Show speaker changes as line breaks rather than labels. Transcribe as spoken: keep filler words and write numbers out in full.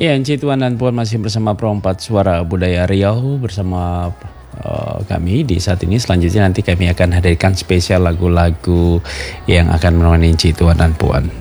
Iya, Encik Tuan dan Puan masih bersama Perompat Suara Budaya Riau bersama uh, kami di saat ini. Selanjutnya nanti kami akan hadirkan spesial lagu-lagu yang akan menemani Encik Tuan dan Puan.